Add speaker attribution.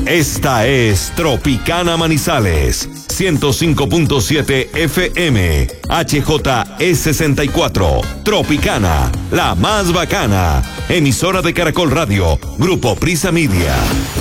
Speaker 1: Esta es Tropicana Manizales, 105.7 FM, HJE64, Tropicana, la más bacana, emisora de Caracol Radio, Grupo Prisa Media.